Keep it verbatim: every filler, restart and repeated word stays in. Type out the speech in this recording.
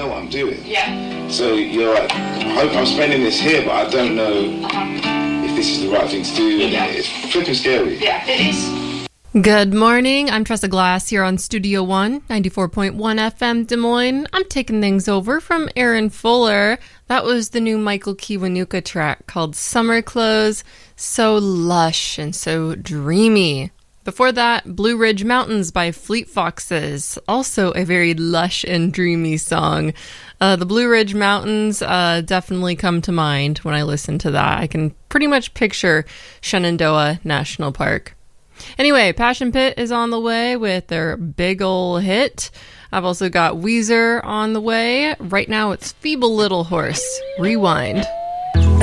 know what I'm doing. Yeah. So you're like, I hope I'm spending this here, but I don't know Uh-huh. if this is the right thing to do. And Yeah. it's flipping scary. Yeah, it is. Good morning. I'm Tressa Glass here on Studio One, ninety-four point one F M Des Moines. I'm taking things over from Aaron Fuller. That was the new Michael Kiwanuka track called Summer Clothes. So lush and so dreamy. Before that, Blue Ridge Mountains by Fleet Foxes. Also a very lush and dreamy song. Uh, the Blue Ridge Mountains uh, definitely come to mind when I listen to that. I can pretty much picture Shenandoah National Park. Anyway, Passion Pit is on the way with their big ol' hit. I've also got Weezer on the way. Right now it's Feeble Little Horse. Rewind.